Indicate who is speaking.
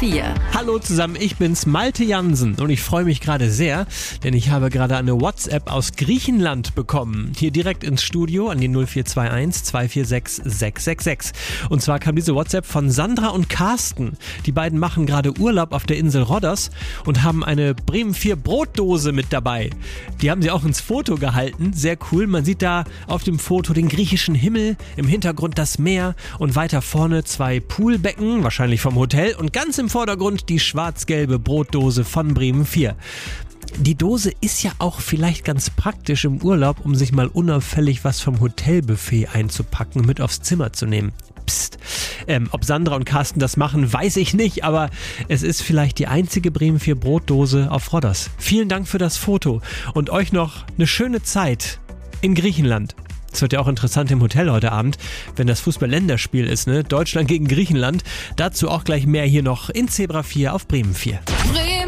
Speaker 1: 4.
Speaker 2: Hallo zusammen, ich bin's, Malte Jansen, und ich freue mich gerade sehr, denn ich habe gerade eine WhatsApp aus Griechenland bekommen. Hier direkt ins Studio an die 0421 246 666. Und zwar kam diese WhatsApp von Sandra und Carsten. Die beiden machen gerade Urlaub auf der Insel Rhodos und haben eine Bremen 4 Brotdose mit dabei. Die haben sie auch ins Foto gehalten, sehr cool. Man sieht da auf dem Foto den griechischen Himmel, im Hintergrund das Meer und weiter vorne 2 Poolbecken, wahrscheinlich vom Hotel, und ganz im Vordergrund die schwarz-gelbe Brotdose von Bremen 4. Die Dose ist ja auch vielleicht ganz praktisch im Urlaub, um sich mal unauffällig was vom Hotelbuffet einzupacken und mit aufs Zimmer zu nehmen. Psst. Ob Sandra und Carsten das machen, weiß ich nicht, aber es ist vielleicht die einzige Bremen 4 Brotdose auf Rhodos. Vielen Dank für das Foto und euch noch eine schöne Zeit in Griechenland. Es wird ja auch interessant im Hotel heute Abend, wenn das Fußball-Länderspiel ist, ne? Deutschland gegen Griechenland. Dazu auch gleich mehr hier noch in Zebra 4 auf Bremen 4.